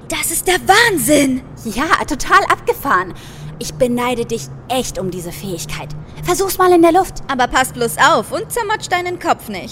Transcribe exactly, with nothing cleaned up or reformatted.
Das ist der Wahnsinn! Ja, total abgefahren. Ich beneide dich echt um diese Fähigkeit. Versuch's mal in der Luft. Aber pass bloß auf und zermatsch deinen Kopf nicht.